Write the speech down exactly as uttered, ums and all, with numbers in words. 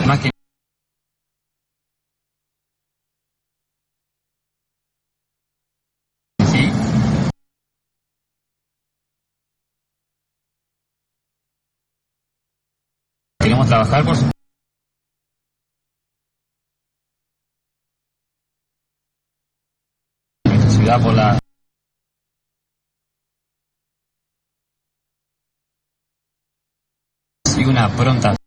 Más que sí, queremos trabajar por su nuestra ciudad por la y una pronta